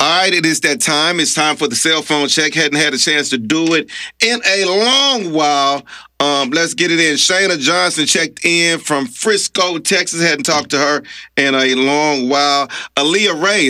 All right, it is that time. It's time for the cell phone check. Hadn't had a chance to do it in a long while. Let's get it in. Shayna Johnson checked in from Frisco, Texas. Hadn't talked to her in a long while. Aaliyah Ray